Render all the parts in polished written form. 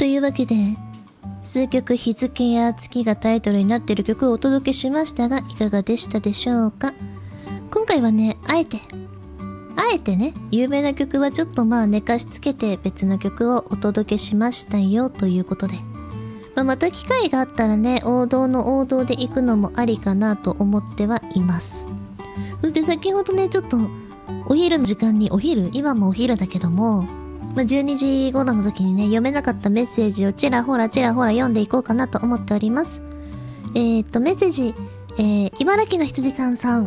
というわけで、数曲日付や月がタイトルになっている曲をお届けしましたが、いかがでしたでしょうか。今回はね、あえてね、有名な曲はちょっと寝かしつけて別の曲をお届けしましたよということで。また機会があったらね、王道の王道で行くのもありかなと思ってはいます。そして先ほどね、ちょっとお昼の時間に、今もお昼だけども、12時頃の時にね、読めなかったメッセージをちらほら読んでいこうかなと思っております。メッセージ、茨城の羊さん、さん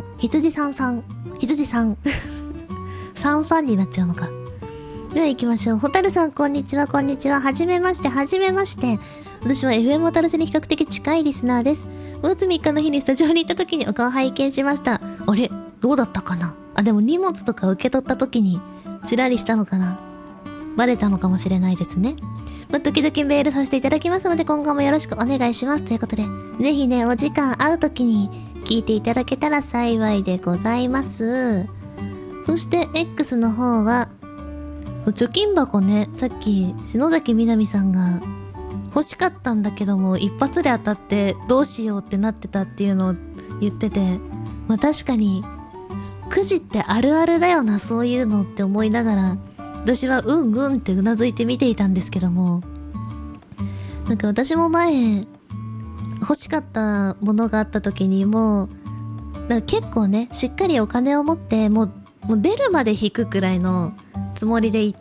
になっちゃうのか。では行きましょう。ホタルさん、こんにちは。はじめまして。私は FM ホタルセに比較的近いリスナーです。5月3日の日にスタジオに行った時にお顔拝見しました。あれどうだったかなでも荷物とか受け取った時に、ちらりしたのかなバレたのかもしれないですね。時々メールさせていただきますので、今後もよろしくお願いします。ということで、ぜひね、お時間合う時に聞いていただけたら幸いでございます。そして、X の方は、貯金箱ね、さっき、篠崎みなみさんが、欲しかったんだけども、一発で当たってどうしようってなってたっていうのを言ってて、確かに、くじってあるあるだよな、そういうのって思いながら、私はうんってうなずいて見ていたんですけども、私も前欲しかったものがあった時に結構ね、しっかりお金を持ってもう出るまで引くくらいのつもりで行って、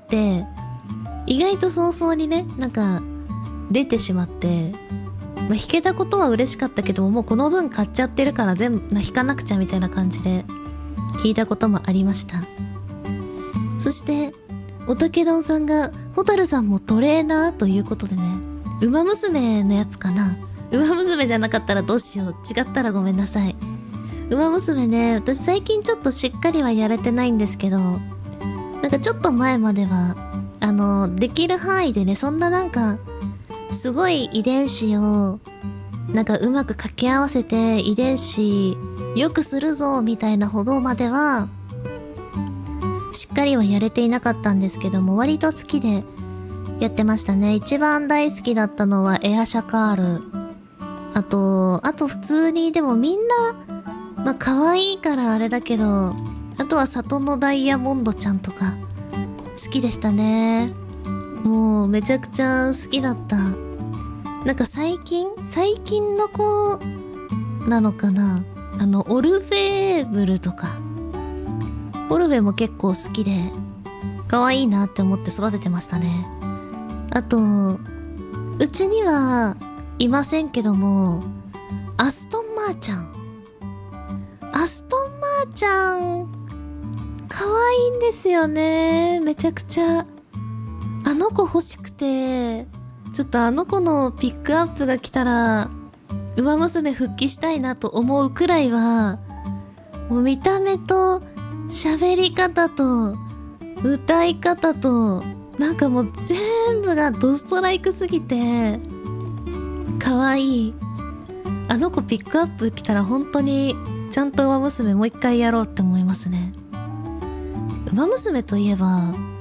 意外と早々にね、出てしまって、引けたことは嬉しかったけども、もうこの分買っちゃってるから全部引かなくちゃみたいな感じで引いたこともありました。そしておたけどんさんが、ホタルさんもトレーナーということでね、ウマ娘のやつかな。ウマ娘じゃなかったらどうしよう。違ったらごめんなさい。ウマ娘ね、私最近ちょっとしっかりはやれてないんですけど、ちょっと前までは、できる範囲でね、そんなすごい遺伝子を、うまく掛け合わせて遺伝子良くするぞ、みたいなほどまでは、しっかりはやれていなかったんですけども、割と好きでやってましたね。一番大好きだったのはエアシャカール。あと普通にでもみんな、可愛いからあれだけど、あとは里のダイヤモンドちゃんとか、好きでしたね。もうめちゃくちゃ好きだった。最近の子なのかな。オルフェーブルとか。オルフェも結構好きで、可愛いなって思って育ててましたね。あと、うちにはいませんけども、アストンマーちゃん、可愛いんですよね。めちゃくちゃ。あの子欲しくて、ちょっとあの子のピックアップが来たら、ウマ娘復帰したいなと思うくらいは、もう見た目と、喋り方と歌い方ともう全部がドストライクすぎて可愛い。あの子ピックアップ来たら本当にちゃんとウマ娘もう一回やろうって思いますね。ウマ娘といえば